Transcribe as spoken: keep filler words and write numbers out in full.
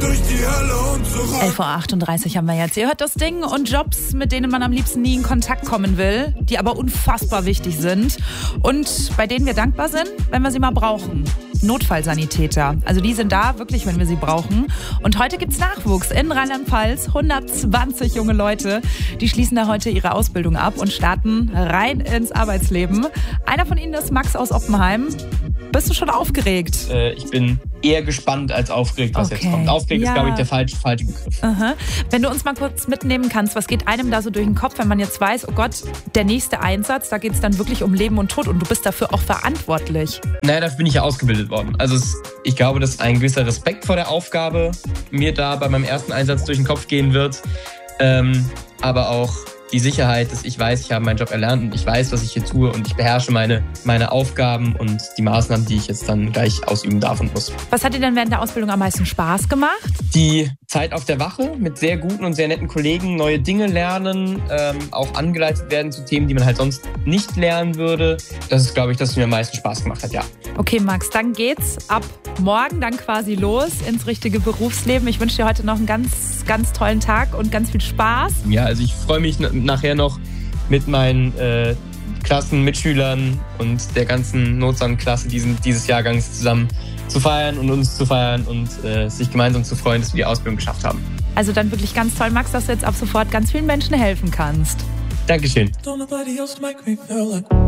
durch die Hölle und zurück. elf Uhr achtunddreißig haben wir jetzt. Ihr hört das Ding und Jobs, mit denen man am liebsten nie in Kontakt kommen will, die aber unfassbar wichtig sind und bei denen wir dankbar sind, wenn wir sie mal brauchen. Notfallsanitäter. Also die sind da wirklich, wenn wir sie brauchen. Und heute gibt's Nachwuchs in Rheinland-Pfalz. hundertzwanzig junge Leute, die schließen da heute ihre Ausbildung ab und starten rein ins Arbeitsleben. Einer von ihnen ist Max aus Oppenheim. Bist du schon aufgeregt? Äh, ich bin eher gespannt als aufgeregt, was Okay. jetzt kommt. Aufgeregt Ja. ist, glaube ich, der falsche, falsche Begriff. Aha. Wenn du uns mal kurz mitnehmen kannst, was geht einem da so durch den Kopf, wenn man jetzt weiß, oh Gott, der nächste Einsatz, da geht es dann wirklich um Leben und Tod und du bist dafür auch verantwortlich. Naja, dafür bin ich ja ausgebildet worden. Also es, ich glaube, dass ein gewisser Respekt vor der Aufgabe mir da bei meinem ersten Einsatz durch den Kopf gehen wird. Ähm, aber auch die Sicherheit, dass ich weiß, ich habe meinen Job erlernt und ich weiß, was ich hier tue und ich beherrsche meine, meine Aufgaben und die Maßnahmen, die ich jetzt dann gleich ausüben darf und muss. Was hat dir denn während der Ausbildung am meisten Spaß gemacht? Die Zeit auf der Wache mit sehr guten und sehr netten Kollegen, neue Dinge lernen, ähm, auch angeleitet werden zu Themen, die man halt sonst nicht lernen würde. Das ist, glaube ich, das, was mir am meisten Spaß gemacht hat, ja. Okay, Max, dann geht's ab morgen dann quasi los ins richtige Berufsleben. Ich wünsche dir heute noch einen ganz, ganz tollen Tag und ganz viel Spaß. Ja, also ich freue mich n- nachher noch mit meinen äh, Klassenmitschülern und der ganzen Notsan-Klasse diesen, dieses Jahrgangs zusammen zu feiern und uns zu feiern und äh, sich gemeinsam zu freuen, dass wir die Ausbildung geschafft haben. Also dann wirklich ganz toll, Max, dass du jetzt ab sofort ganz vielen Menschen helfen kannst. Dankeschön. Don't nobody else make me feel like